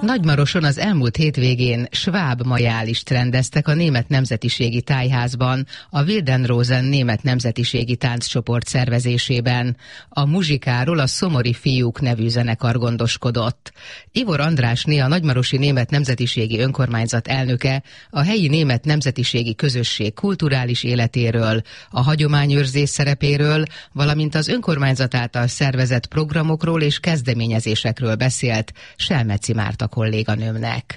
Nagymaroson az elmúlt hétvégén sváb majálist rendeztek a német nemzetiségi tájházban, a Wildenrosen német nemzetiségi tánccsoport szervezésében. A muzsikáról a Szomori Fiúk nevű zenekar gondoskodott. Ivor Andrásné, a Nagymarosi Német Nemzetiségi Önkormányzat elnöke a helyi német nemzetiségi közösség kulturális életéről, a hagyományőrzés szerepéről, valamint az önkormányzat által szervezett programokról és kezdeményezésekről beszélt Selmeci Márta kolléganőmnek.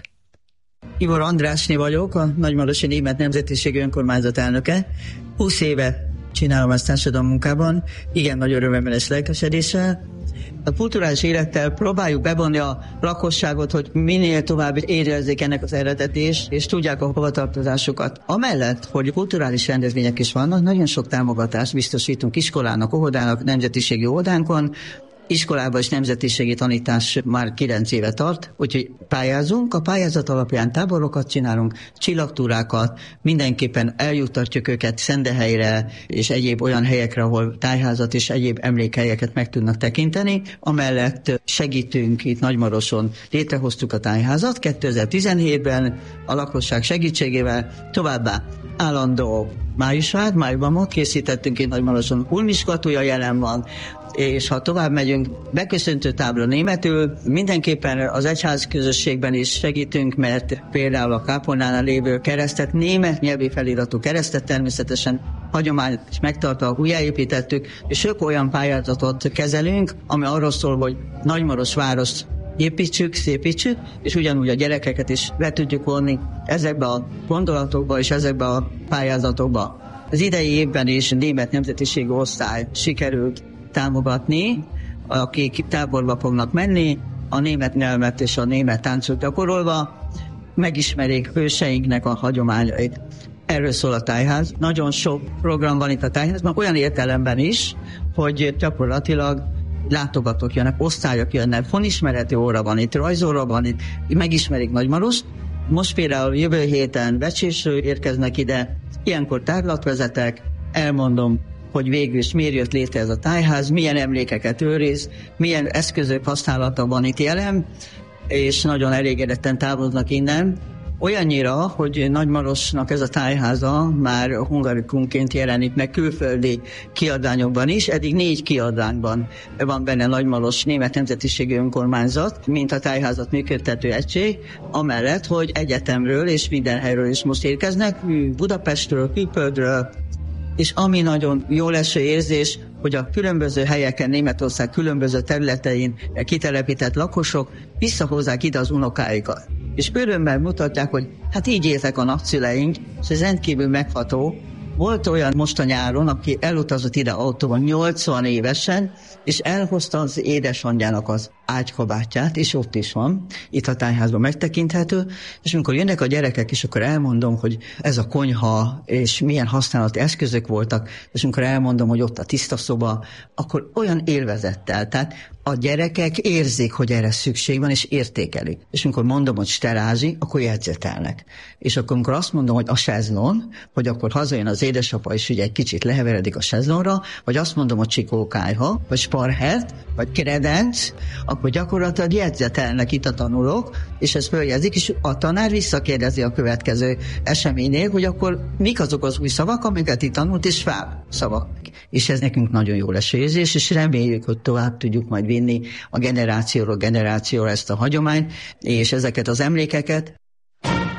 Ivor Andrásné vagyok, a Nagymarosi Német Nemzetiségi Önkormányzat elnöke. 20 éve csinálom ezt társadalmi munkában, igen nagy örömmel és lelkesedéssel. A kulturális élettel próbáljuk bevonni a lakosságot, hogy minél tovább érezzék ennek az eredetést, és tudják a hovatartozásukat. Amellett, hogy kulturális rendezvények is vannak, nagyon sok támogatást biztosítunk iskolának, óvodának, nemzetiségi óvodánkon. Iskolában is nemzetiségi tanítás már 9 éve tart, úgyhogy pályázunk, a pályázat alapján táborokat csinálunk, csillagtúrákat, mindenképpen eljuttatjuk őket Szendehelyre és egyéb olyan helyekre, ahol tájházat és egyéb emlékhelyeket meg tudnak tekinteni. Amellett segítünk itt Nagymaroson, létrehoztuk a tájházat 2017-ben a lakosság segítségével, továbbá állandó májusban készítettünk itt Nagymaroson, ulmiskatúja jelen van, és ha tovább megyünk, beköszöntő tábla németül, mindenképpen az egyház közösségben is segítünk, mert például a kápolnánál lévő keresztet, német nyelvi feliratú keresztet természetesen hagyományt is megtartva újjáépítettük, és sok olyan pályázatot kezelünk, ami arról szól, hogy Nagymaros várost építsük, szépítsük, és ugyanúgy a gyerekeket is be tudjuk vonni ezekbe a gondolatokba és ezekbe a pályázatokba. Az idei évben is német nemzetiségi osztály sikerült támogatni, akik táborba fognak menni, a német nyelvet és a német táncot gyakorolva, megismerik őseinknek a hagyományait. Erről szól a tájház. Nagyon sok program van itt a tájházban, olyan értelemben is, hogy gyakorlatilag látogatók jönnek, osztályok jönnek, fonismereti óra van itt, rajzóra van itt, megismerik Nagymarost. Most például jövő héten Becsésről érkeznek ide, ilyenkor tárlatvezetek, elmondom, hogy végül is miért jött létre ez a tájház, milyen emlékeket őriz, milyen eszközök használata van itt jelen, és nagyon elégedetten távoznak innen. Olyannyira, hogy Nagymarosnak ez a tájháza már hungarikumként jelenik meg külföldi kiadványokban is, eddig 4 kiadványban van benne Nagymaros Német Nemzetiségi Önkormányzat, mint a tájházat működtető egység, amellett, hogy egyetemről és minden helyről is most érkeznek, Budapestről, Külföldről, és ami nagyon jó leső érzés, hogy a különböző helyeken, Németország különböző területein kitelepített lakosok visszahozzák ide az unokáikat. És örömmel mutatják, hogy hát így éltek a nagyszüleink, és ez rendkívül megható. Volt olyan most a nyáron, aki elutazott ide autóban 80 évesen, és elhozta az édesanyjának az ágykabátját, és ott is van, itt a tájházban megtekinthető, és amikor jönnek a gyerekek, és akkor elmondom, hogy ez a konyha, és milyen használati eszközök voltak, és amikor elmondom, hogy ott a tiszta szoba, akkor olyan élvezettel, tehát a gyerekek érzik, hogy erre szükség van, és értékelik. És amikor mondom, hogy sterázsi, akkor jegyzetelnek. És akkor, amikor azt mondom, hogy a sezlon, hogy akkor hazajön az édesapa, és ugye egy kicsit leheveredik a sezlonra, vagy azt mondom, hogy csikókájha, vagy sparhet, vagy kredenc, akkor gyakorlatilag jegyzetelnek itt a tanulók, és ezt följegyzik, és a tanár visszakérdezi a következő eseménynél, hogy akkor mik azok az új szavak, amiket itt tanult, és sváb szavak. És ez nekünk nagyon jó lesérzés, és reméljük, hogy tovább tudjuk majd vinni a generációról generációra ezt a hagyományt, és ezeket az emlékeket.